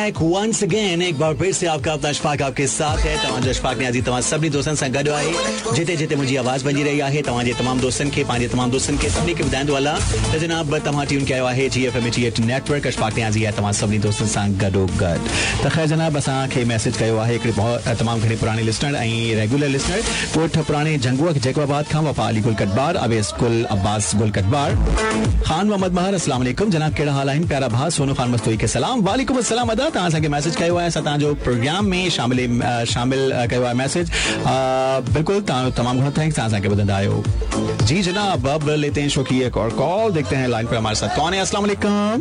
Back once again, एक बार फिर से आपका अपना अशफाक आपके साथ है। तव्हांजो अशफाक न्याज़ी तव्हां सभिनी दोस्तनि सां गॾु आहे। जिते जिते मुंहिंजी आवाज़ वञी रही आहे, तव्हांजे तमामु दोस्तनि खे, पंहिंजे तमामु दोस्तनि खे सभिनी खे ॿुधाईंदो हलां त जनाब तव्हां ट्यून कयो आहे GFM 88 नेटवर्क। अशफाक न्याज़ी आहे तव्हां सभिनी दोस्तनि सां गॾो गॾु। त ख़ैर जनाब, असांखे मैसेज कयो आहे हिकिड़े तमामु घणे पुराणे लिसनर ऐं रेगुलर लिसनर, कोठ पुराणे जंगुआ जैकबाबाद खां वफ़ा अली गुल कटबार, अवेस गुल अब्बास गुल कटबार, खान मोहम्मद महर, अस्सलाम वालेकुम जनाब, कहिड़ा हाल आहिनि? प्यारा भाउ सोनू खान मस्तोई खे सलाम। वालेकुम अस्सलाम अदा। तव्हां असांखे मैसेज कयो आहे, असां तव्हांजो प्रोग्राम में शामिल कयो आहे मैसेज। बिल्कुल तमाम घणो थैंक्स, तव्हां असांखे ॿुधंदा आहियो। जी जनाब, अब लेते हैं शो की एक और कॉल, देखते हैं लाइन पर हमारे साथ कौन है। अस्सलाम वालेकुम।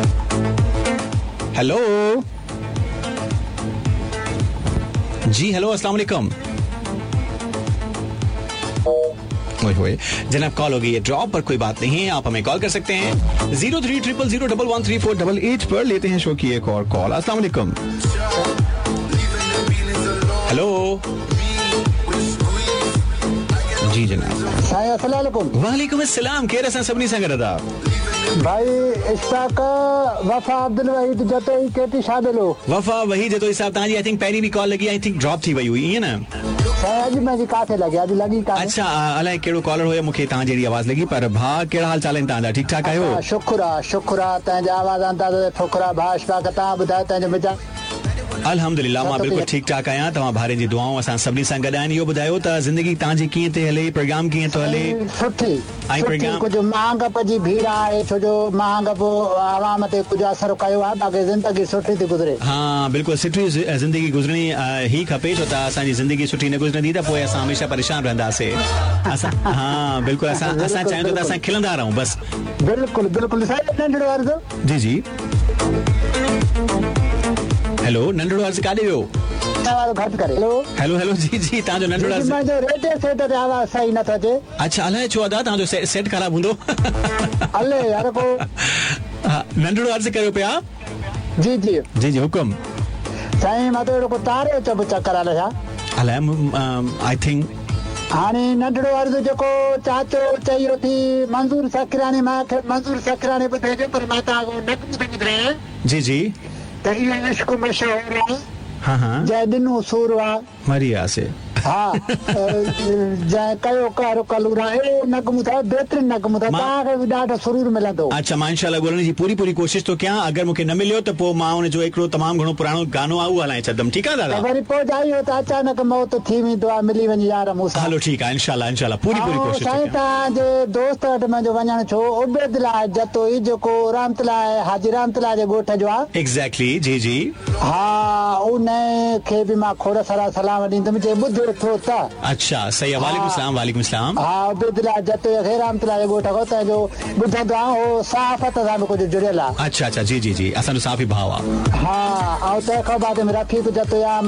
हेलो जी, हेलो अस्सलाम वालेकुम। जनाब कॉल हो गई है ड्रॉप, पर कोई बात नहीं है, आप हमें कॉल कर सकते हैं 0300011348 पर। लेते हैं शो की एक और कॉल। अस्सलाम वालेकुम। हेलो जी जनाब। अस्सलाम वालेकुम। वालेकुम अस्सलाम। केर असां सभिनी सां गॾु था भाई इश्ताक वफा अब्दुल वहीद जतोई केटी शाबिलो। वफा वहीद जतोई साहब, तव्हांजी आई थिंक पहिरीं बि कॉल लगी, आई थिंक ड्रॉप थी वई हुई, ईअं न? अॼु मुंहिंजी काथे लॻी, अॼु लॻी काथे। अच्छा, अलाए कहिड़ो कॉलर हुयो, मूंखे तव्हां जहिड़ी आवाज़ लॻी। पर भाउ कहिड़ा हाल चाल आहिनि तव्हांजा? ठीकु ठाक आहियो? शुक्र आहे तव्हांजा आवाज़ आंदा ठोकरा भाउ इश्ताक। तव्हां ॿुधायो तव्हांजो मिजाज? अल्हम्दुलिल्लाह, मां बिल्कुल ठीक ठाक आहियां। तव्हां भारे जी दुआऊं असां सभिनी सां गॾु आहिनि। इहो ॿुधायो त ज़िंदगी तव्हांजी कीअं थी हले, प्रोग्राम कीअं थो हले? सुठी। ऐं प्रोग्राम कुझु महांगप जी भीड़ आहे, छो जो महांगप आवाम ते कुझु असर कयो आहे, बाक़ी ज़िंदगी सुठी थी गुज़रे। हाँ बिल्कुल, सुठी ज़िंदगी गुज़रणी ही खपे, छो त असांजी ज़िंदगी सुठी न गुज़रंदी त पोइ असां हमेशह परेशान रहंदासीं। हाँ बिल्कुल, असां चाहियूं त असां खिलंदा रहूं बस। बिल्कुल बिल्कुल। जी जी। हेलो, नंढड़ो अर्ज़ काॾे वियो? घटि करे। हेलो हेलो जी जी, तव्हांजो नंढड़ो अर्ज़ सेट ते आवाज़ सही नथो अचे। अच्छा, अलाए छो अदा, तव्हांजो सेट ख़राब हूंदो। हले यार को नंढड़ो अर्ज़ कयो पिया। जी जी जी जी, हुकुम साईं। मां त को तारे चब चक्कर आले छा? अलाए, आई थिंक हाणे नंढड़ो अर्ज़ जेको चाचो चयो थी मंज़ूर सखरानी, मूंखे मंज़ूर सखरानी ॿुधाइजो, पर मां तव्हांखे न ॿुधायां। जी जी। त इहो इश्क मशहूर आहे। हाँ हाँ। जय दिनू सूरवा मरिया से। हाँ जय कयो कर कलूरा, ए नगमु था, बेहतरीन नगमु था, तव्हांखे बि ॾाढो सुरूर मिलंदो। अच्छा, मां इंशाल्लाह ॻोल्हण जी पूरी कोशिश तो कयां। अगर मूंखे न मिलियो त पोइ मां उन जो हिकिड़ो तमामु घणो पुराणो गानो आहे उहो हलाए छॾंदमि। ठीकु आहे दादा? वरी पोइ जाइयो त अचानक मौत थी वेंदो आहे, मिली वञे यार मूंसां। हलो ठीकु आहे, इंशाल्लाह पूरी कोशिश। साईं तव्हांजे दोस्त वटि मुंहिंजो वञणु छो, उबैदुल्लाह जतोई जेको रहमतुल्लाह हाजी रहमतुल्लाह जे ॻोठ जो आहे। एग्जैक्टली, जी जी। हाँ, उन खे बि मां खोड़ सारा सलाम ॾींदुमि, जे ॿुधो थो त। अच्छा सही है। वालेकुम सलाम। वालेकुम सलाम। हाँ, उबैदुल्लाह जतोई रहमतुल्लाह जे ॻोठ खां त जो ॿुधंदो आहे, हो साफ़त सां बि कुझु जुड़ियल आहे। अच्छा अच्छा, जी जी जी, असांजो साफ़ी भाउ आहे। हाँ, ऐं तंहिंखां बाद में रफ़ीक जतोई